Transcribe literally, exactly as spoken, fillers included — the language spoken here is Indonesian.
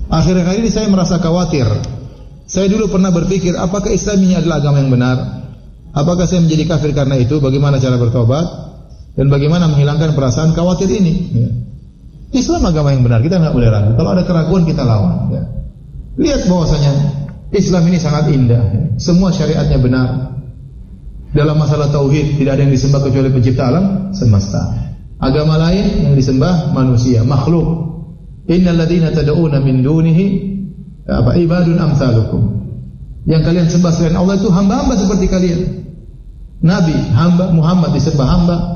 Akhir-akhir ini saya merasa khawatir. Saya dulu pernah berpikir, apakah Islam ini adalah agama yang benar? Apakah saya menjadi kafir karena itu? Bagaimana cara bertobat? Dan bagaimana menghilangkan perasaan khawatir ini? Ya. Islam agama yang benar, kita tidak boleh ragu. Kalau ada keraguan, kita lawan. Ya. Lihat bahwasanya Islam ini sangat indah. Ya. Semua syariatnya benar. Dalam masalah tauhid, tidak ada yang disembah kecuali pencipta alam semesta. Agama lain yang disembah manusia, makhluk. Innal ladzina tad'una min dunihi apa ibadun amsalukum. Yang kalian sembah selain Allah itu hamba-hamba seperti kalian. Nabi, hamba, Muhammad disembah hamba,